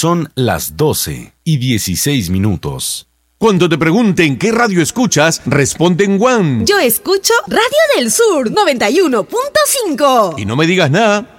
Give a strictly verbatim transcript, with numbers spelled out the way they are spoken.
Son las doce y dieciséis minutos. Cuando te pregunten qué radio escuchas, responde en One. Yo escucho Radio del Sur noventa y uno punto cinco. Y no me digas nada.